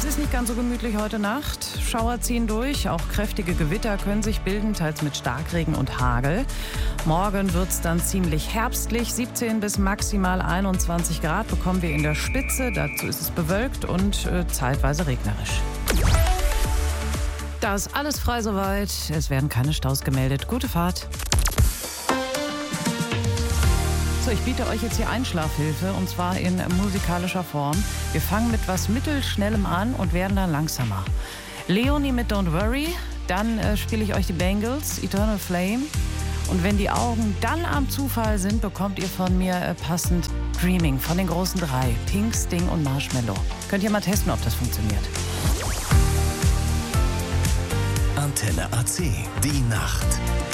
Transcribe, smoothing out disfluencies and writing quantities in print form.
ist nicht ganz so gemütlich heute Nacht. Schauer ziehen durch, auch kräftige Gewitter können sich bilden, teils mit Starkregen und Hagel. Morgen wird es dann ziemlich herbstlich, 17 bis maximal 21 Grad bekommen wir in der Spitze. Dazu ist es bewölkt und zeitweise regnerisch. Da ist alles frei soweit. Es werden keine Staus gemeldet. Gute Fahrt. So, ich biete euch jetzt hier Einschlafhilfe und zwar in musikalischer Form. Wir fangen mit was Mittelschnellem an und werden dann langsamer. Leonie mit Don't Worry, dann spiele ich euch die Bangles, Eternal Flame. Und wenn die Augen dann am Zufall sind, bekommt ihr von mir passend Dreaming von den großen drei, Pink, Sting und Marshmello. Könnt ihr mal testen, ob das funktioniert. Antenne AC, die Nacht.